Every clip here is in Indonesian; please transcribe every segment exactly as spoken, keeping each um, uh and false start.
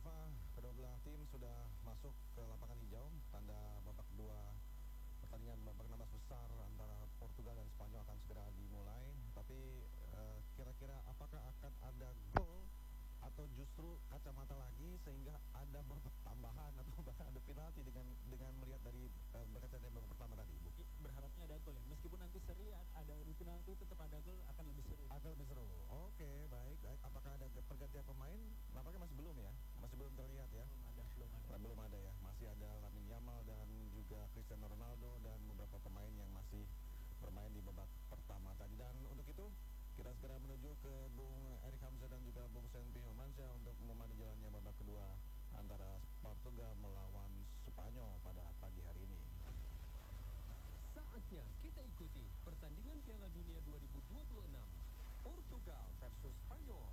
Eva, kedua belah tim sudah masuk ke lapangan hijau. Tanda babak kedua pertandingan babak enam belas besar antara Portugal dan Spanyol akan segera dimulai. Tapi eh, kira-kira apakah akan ada gol atau justru kacamata lagi sehingga ada babak tambahan atau bahkan ada penalti dengan dengan melihat dari eh, berkaca dari babak pertama tadi, Bu? Berharapnya ada gol ya, meskipun nanti seri ada di penalti tetap ada gol, akan lebih seru. Akan lebih seru. Oke, baik, baik. Apakah ada pergantian pemain? Nampaknya masih belum ya, masih belum terlihat ya. Belum ada, belum ada. Nah, belum ada ya, masih ada Lamine Yamal dan juga Cristiano Ronaldo dan beberapa pemain yang masih bermain di babak pertama tadi. Dan untuk itu kita segera menuju ke Bung Erik Hamzah dan juga Bung Senpi Romansyah untuk memandang jalannya babak kedua antara Portugal melawan Spanyol pada pagi hari ini. Saatnya kita ikuti pertandingan Piala Dunia dua ribu dua puluh enam Portugal versus Spanyol.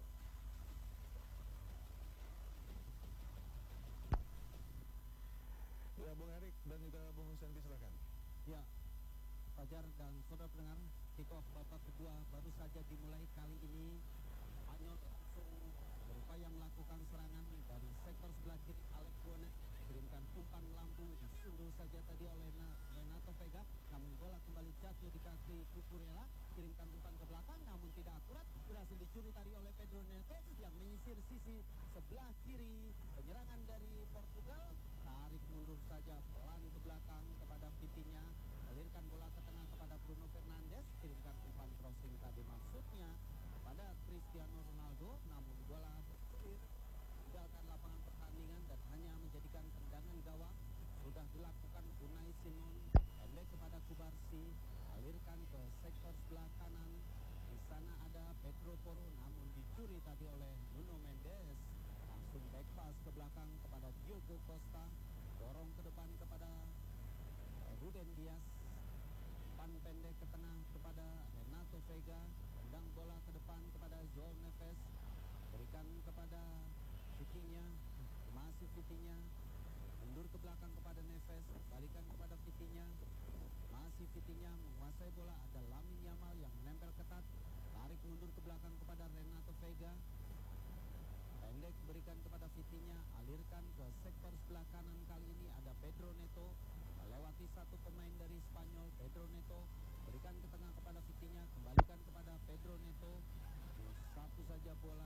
Ya, Bung Erik dan juga Bung Senpi, silakan. Ya, Fajar dan saudara pendengar, kick-off babak kedua baru saja dimulai. Kali ini Spanyol langsung berupaya melakukan serangan dari sektor sebelah kiri. Alex Bonet kirimkan umpan lampu, disuruh saja tadi oleh Renato Vega, namun bola kembali jatuh di kaki Cucurella. Kirimkan umpan ke belakang namun tidak akurat, berhasil dicuri tadi oleh Pedro Neto yang menyisir sisi sebelah kiri penyerangan dari Portugal. Tarik mundur saja pelan ke belakang kepada Vitinha, alirkan bola ke tengah kepada Bruno Fernandes, kirimkan umpan crossing tadi maksudnya pada Cristiano Ronaldo, namun bola bergulir meninggalkan lapangan pertandingan dan hanya menjadikan tendangan gawang. Sudah dilakukan Unai Simon, pendek kepada Kubarsi, alirkan ke sektor sebelah kanan. Di sana ada Pedro Porro, namun dicuri tadi oleh Nuno Mendes. Langsung back pass ke belakang kepada Diogo Costa, dorong ke depan kepada Ruben Dias, umpan pendek ke tengah kepada Renato Vega, tendang bola ke depan kepada João Neves, berikan kepada Vitinha, masih Vitinha, mundur ke belakang kepada Neves, balikan kepada Vitinha, masih Vitinha menguasai bola. Ada Lamine Yamal yang menempel ketat, tarik mundur ke belakang kepada Renato Vega, pendek berikan kepada Vitinha, alirkan ke sektor sebelah kanan. Kali ini ada Pedro Neto, melewati satu pemain dari Spanyol. Pedro Neto berikan ke tengah kepada Vitinha, kembalikan kepada Pedro Neto, satu saja bola.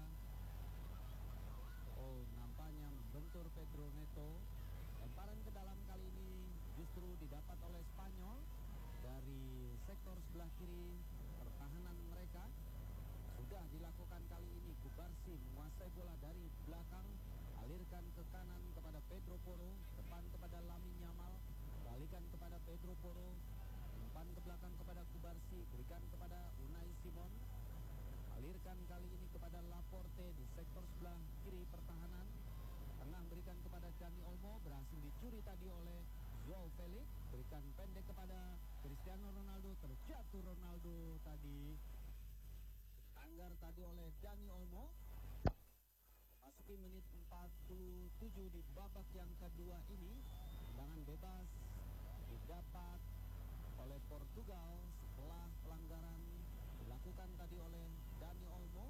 Oh, nampaknya membentur Pedro Neto. Lemparan ke dalam kali ini justru didapat oleh Spanyol dari sektor sebelah kiri pertahanan mereka. Sudah dilakukan kali ini. Kubarsi menguasai bola dari belakang, alirkan ke kanan kepada Pedro Porro, depan kepada Lamine Yamal, balikan kepada Pedro Porro, umpan ke belakang kepada Kubarsi, berikan kepada Unai Simon, alirkan kali ini kepada Laporte di sektor sebelah kiri pertahanan, tengah berikan kepada Dani Olmo, berhasil dicuri tadi oleh Joao Felix, berikan pendek kepada Cristiano Ronaldo, terjatuh Ronaldo tadi, anggar tadi oleh Dani Olmo. Masuki menit empat puluh tujuh di babak yang kedua ini, tendangan bebas didapat oleh Portugal setelah pelanggaran dilakukan tadi oleh Dani Olmo.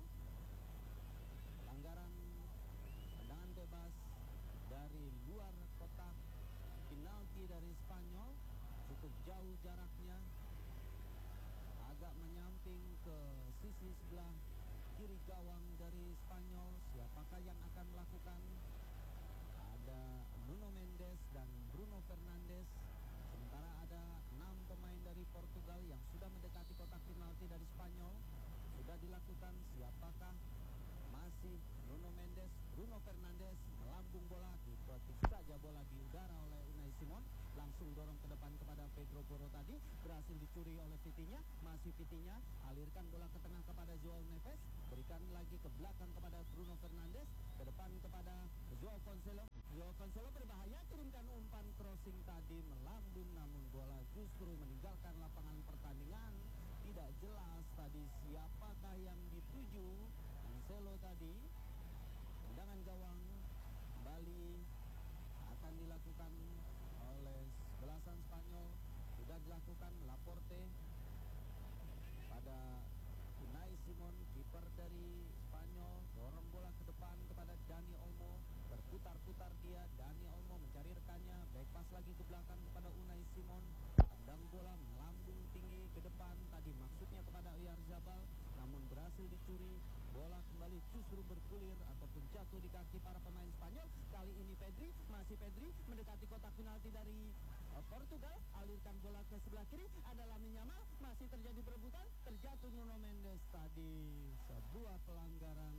Pelanggaran tendangan bebas dari luar kotak penalti dari Spanyol, cukup jauh jaraknya, agak menyamping ke sisi sebelah kiri gawang dari Spanyol. Siapakah yang akan melakukan? Ada Nuno Mendes dan Bruno Fernandes. Sementara ada enam pemain dari Portugal yang sudah mendekati kotak penalti dari Spanyol. Sudah dilakukan. Siapakah? Masih Nuno Mendes, Bruno Fernandes, melambung bola, dipetik saja bola di udara oleh Unai Simon, langsung dorong ke depan kepada Pedro Porro tadi, berhasil dicuri oleh Vitinha, masih Vitinha, alirkan bola ke tengah kepada Joao Neves, berikan lagi ke belakang kepada Bruno Fernandes, ke depan kepada Joao Cancelo. Joao Cancelo berbahaya, turunkan umpan crossing tadi, melambung namun bola justru meninggalkan lapangan pertandingan. Tidak jelas tadi siapakah yang dituju. Cancelo tadi, tendangan gawang kembali akan dilakukan oleh belasan Spanyol. Sudah dilakukan Laporte pada Unai Simon, kiper dari Spanyol, dorong bola ke depan kepada Dani Olmo, berputar putar-putar dia. Dani Olmo mencari rekannya, back pass lagi ke belakang kepada Unai Simon. Tendang bola melambung tinggi ke depan, tadi maksudnya kepada Oyarzabal, namun berhasil dicuri. Bola kembali justru bergulir ataupun jatuh di kaki para pemain Spanyol. Kali ini Pedri, masih Pedri mendekati kotak penalti dari uh, Portugal. Alirkan bola ke sebelah kiri, ada Lamine Yamal, masih terjadi perebutan, terjatuh Nuno Mendes. Tadi sebuah pelanggaran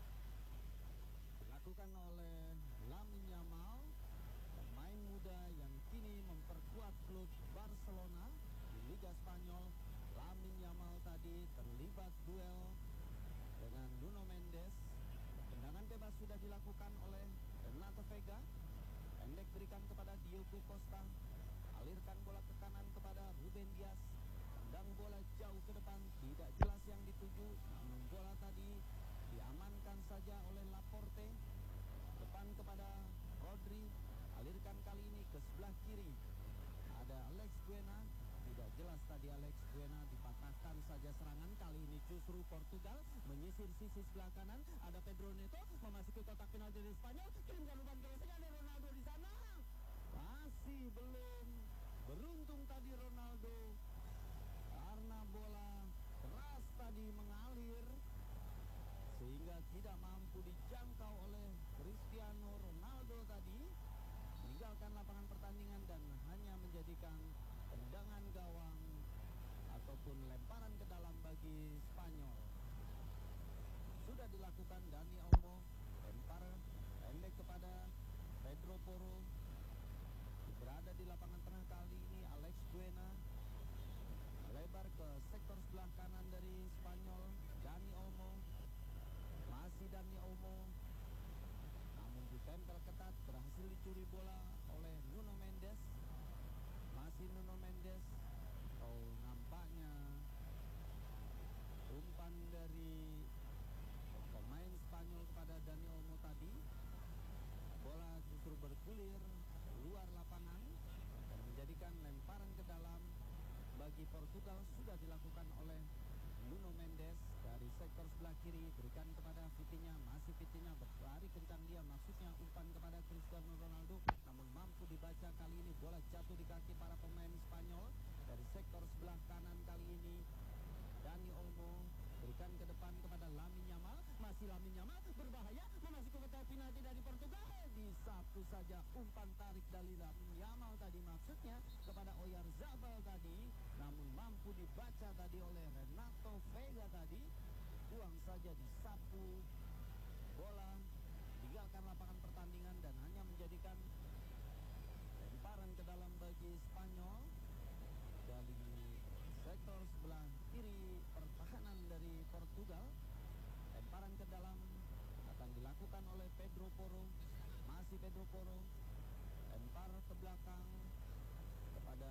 dilakukan oleh Lamine Yamal, pemain muda yang kini memperkuat klub Barcelona di Liga Spanyol. Lamine Yamal tadi terlibat duel dengan Nuno Mendes. Tendangan bebas sudah dilakukan oleh Renato Vega. Pendek berikan kepada Diogo Costa. Alirkan bola ke kanan kepada Ruben Dias. Tendang bola jauh ke depan, tidak jelas yang dituju. Namun bola tadi diamankan saja oleh Laporte. Depan kepada Rodri. Alirkan kali ini ke sebelah kiri. Ada Alex Buena. Tidak jelas tadi Alex Buena, dipatahkan saja serangan. Kali ini justru Portugal menyisir sisi sebelah kanan. Ada Pedro Neto memasuki kotak penalti dari Spanyol. Kirimkan umpan crossing, ada Ronaldo di sana. Masih belum beruntung tadi Ronaldo, karena bola keras tadi mengalir sehingga tidak mampu dijangkau oleh Cristiano Ronaldo tadi. Meninggalkan lapangan pertandingan dan hanya menjadikan tendangan gawang ataupun lemparan ke dalam bagi Spanyol. Sudah dilakukan Dani Olmo, lempar pendek kepada Pedro Porro. Berada di lapangan tengah kali ini Alex Buena. Melebar ke sektor sebelah kanan dari Spanyol, Dani Olmo. Masih Dani Olmo, namun ditempel ketat, berhasil dicuri bola oleh Nuno Mendes. Masih Nuno Mendes. Oh, nampaknya umpan dari pemain Spanyol kepada Dani Olmo tadi, bola justru bergulir luar lapangan dan menjadikan lemparan ke dalam bagi Portugal. Sudah dilakukan oleh Nuno Mendes dari sektor sebelah kiri, berikan kepada Vitinha. Masih Vitinha berlari kencang dia, maksudnya umpan kepada Cristiano Ronaldo, namun mampu dibaca. Kali ini bola jatuh di kaki para pemain Spanyol. Dari sektor sebelah kanan kali ini Dani Olmo berikan ke depan kepada Lamine Yamal. Masih Lamine Yamal berbahaya, memasuki kotak penalti dari Portugal. Disapu saja umpan tarik dari Lamine Yamal tadi, maksudnya kepada Oyarzabal tadi, namun mampu dibaca tadi oleh Renato Vega tadi. Buang saja, disapu bola, tinggalkan lapangan pertandingan dan hanya menjadikan lemparan ke dalam bagi Spanyol. Dari sektor sebelah kiri pertahanan dari Portugal, lemparan ke dalam akan dilakukan oleh Pedro Porro. Masih Pedro Porro, lempar ke belakang kepada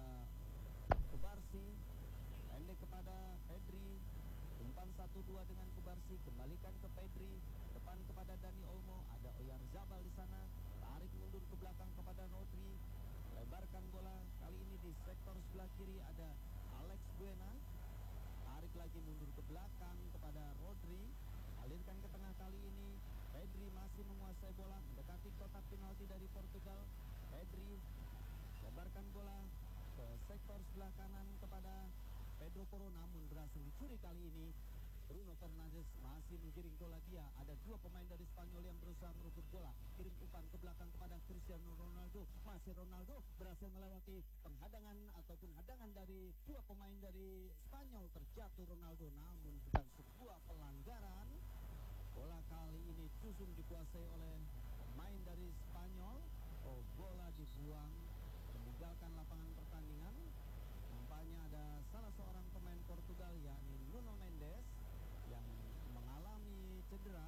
Kubarsi, pendek kepada Pedri. Umpan satu dua dengan Kubarsi, kembalikan ke Pedri, depan kepada Dani Olmo. Ada Oyarzabal di sana, tarik mundur ke belakang kepada Rodri. Lebarkan bola, kali ini di sektor sebelah kiri ada Alex Buena. Tarik lagi mundur ke belakang kepada Rodri. Alirkan ke tengah kali ini. Pedri masih menguasai bola, mendekati kotak penalti dari Portugal. Pedri lebarkan bola ke sektor sebelah kanan kepada Pedro Porro, namun berhasil dicuri kali ini. Bruno Fernandes masih menggiring bola dia. Ada dua pemain dari Spanyol yang berusaha merebut bola. Kirim umpan ke belakang kepada Cristiano Ronaldo. Masih Ronaldo berhasil melewati penghadangan ataupun hadangan dari dua pemain dari Spanyol. Terjatuh Ronaldo, namun bukan sebuah pelanggaran. Bola kali ini justru dikuasai oleh pemain dari Spanyol. Oh, bola dibuang, meninggalkan lapangan pertandingan. Nampaknya ada salah seorang pemain Portugal, yakni Nuno Mendes, yang mengalami cedera.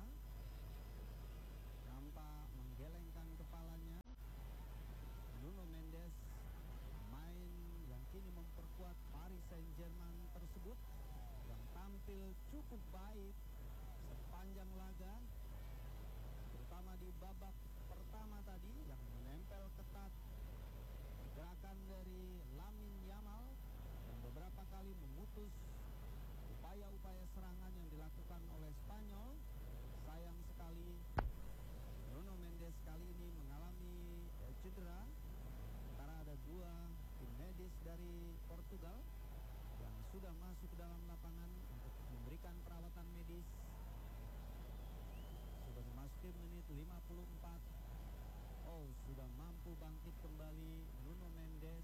Nampak menggelengkan kepalanya. Nuno Mendes, pemain yang kini memperkuat Paris Saint-Germain tersebut, yang tampil cukup baik sepanjang laga, terutama di babak pertama tadi yang menempel ketat gerakan dari Lamine Yamal dan beberapa kali memutus upaya-upaya serangan yang dilakukan oleh Spanyol. Sayang sekali Nuno Mendes kali ini lima puluh empat. Oh, sudah mampu bangkit kembali Nuno Mendes.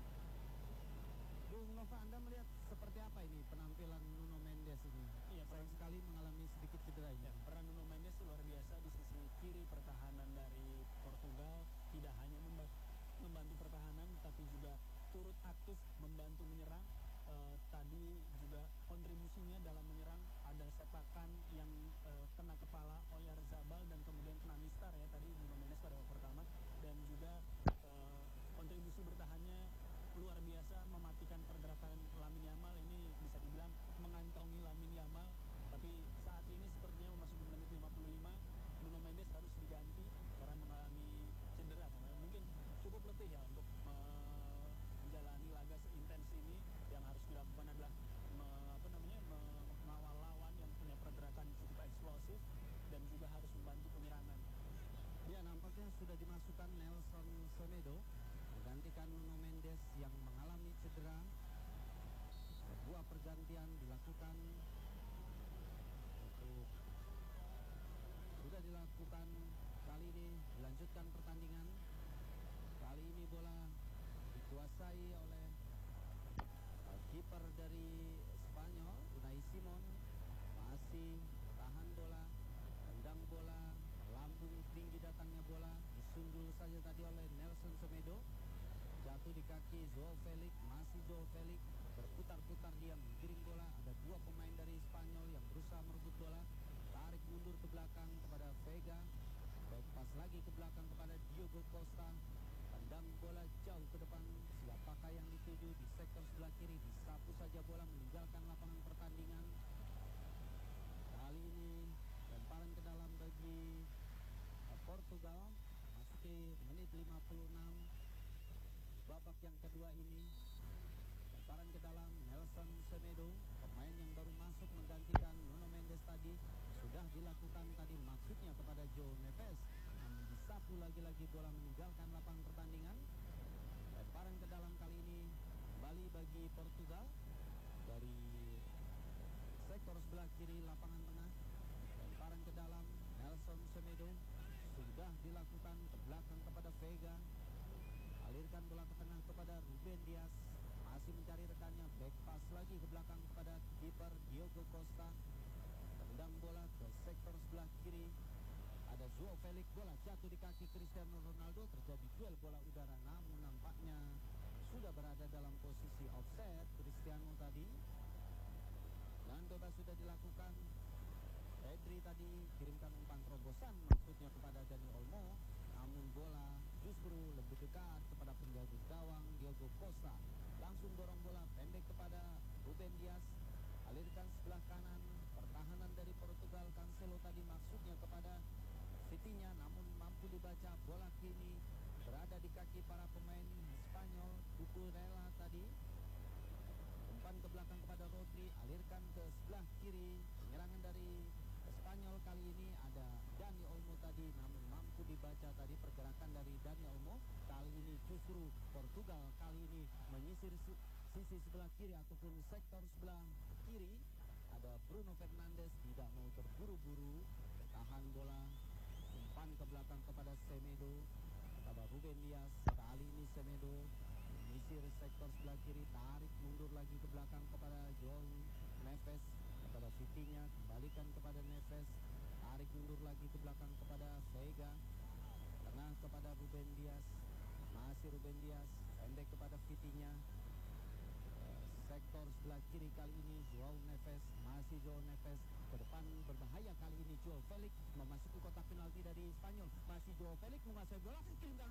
Bung Nova, Anda melihat seperti apa ini penampilan Nuno Mendes ini? Iya, Sayang peran, sekali mengalami sedikit cedera ini. ya, peran Nuno Mendes luar biasa di sisi kiri pertahanan dari Portugal. Tidak hanya memba- membantu pertahanan, tapi juga turut aktif membantu menyerang. Eh, tadi juga kontribusinya dalam menyerang ada sepakan yang eh, kena kepala Oyarzabal dan kemudian kena Mistar ya tadi Nuno Mendes pada babak pertama, dan juga eh, kontribusi bertahannya luar biasa mematikan pergerakan Lamine Yamal. Ini bisa dibilang mengantongi Lamine Yamal, tapi saat ini sepertinya memasuki menit lima puluh lima Nuno Mendes harus diganti karena mengalami cedera, karena mungkin cukup letih ya untuk me- menjalani laga seintens ini. Yang harus dilakukan adalah me- apa namanya me- mengawal lawan yang punya pergerakan cukup eksplosif dan juga harus membantu penyerangan. Ya, nampaknya sudah dimasukkan Nelson Semedo menggantikan Nuno Mendes yang mengalami cedera. Sebuah pergantian dilakukan untuk sudah dilakukan kali ini dilanjutkan pertandingan. Kali ini bola dikuasai oleh uh, kiper dari Spanyol, Unai Simon. Masih tahan bola, tendang bola, lambung tinggi datangnya bola, disundul saja tadi oleh Nelson Semedo. Jatuh di kaki Joao Felix, masih Joao Felix berputar-putar dia menggiring bola. Ada dua pemain dari Spanyol yang berusaha merebut bola, tarik mundur ke belakang kepada Vega, back pas lagi ke belakang kepada Diogo Costa, tendang bola jauh ke depan. Siapakah yang dituju di sektor sebelah kiri? Disapu saja bola meninggalkan lapangan pertandingan. Kali ini lemparan ke dalam bagi uh, Portugal. Masuki menit lima puluh enam babak yang kedua ini. Lemparan ke dalam Nelson Semedo, pemain yang baru masuk menggantikan Nuno Mendes tadi. Sudah dilakukan tadi maksudnya kepada Joao Neves, namun disapu lagi-lagi bola meninggalkan lapangan pertandingan. Lemparan ke dalam kali ini kembali bagi Portugal dari sektor sebelah kiri lapangan tengah. Lemparan ke dalam Nelson Semedo sudah dilakukan ke belakang kepada Vega. Alirkan bola ke tengah kepada Ruben Dias, masih mencari rekannya, back pass lagi ke belakang kepada kiper Diogo Costa. Tendang bola ke sektor sebelah kiri. Ada Joao Felix, bola jatuh di kaki Cristiano Ronaldo. Terjadi duel bola udara, namun nampaknya sudah berada dalam posisi offset Cristiano tadi. Dan bebas sudah dilakukan. Pedri tadi kirimkan umpan terobosan maksudnya kepada Dani Olmo, namun bola justru lebih dekat kepada penjaga gawang Diogo Costa. Langsung dorong bola pendek kepada Ruben Dias, alirkan sebelah kanan. Pertahanan dari Portugal, Cancelo tadi maksudnya kepada Vitinha, namun mampu dibaca. Bola kini berada di kaki para pemain Spanyol. Cucurella tadi umpan ke belakang kepada Rodri, alirkan ke sebelah kiri. Penyerangan dari Spanyol kali ini ada Dani Olmo tadi, namun mampu dibaca tadi pergerakan dari Dani Olmo. Kali ini justru Portugal kali ini menyisir sisi sebelah kiri ataupun sektor sebelah kiri. Ada Bruno Fernandes, tidak mau terburu-buru, tahan bola, umpan ke belakang kepada Semedo, kepada Ruben Dias. Kali ini Semedo menyisir sektor sebelah kiri, tarik mundur lagi ke belakang kepada Joao Neves, kepada Vitinha, kembalikan kepada Neves, tarik mundur lagi ke belakang kepada Vega, tengah kepada Ruben Dias, masih Ruben Dias, pendek kepada Vitinha. Sektor sebelah kiri kali ini Joao Neves, masih Joao Neves, ke depan berbahaya kali ini Joao Felix memasuki kotak penalti dari Spanyol. Masih Joao Felix menguasai bola, kirimkan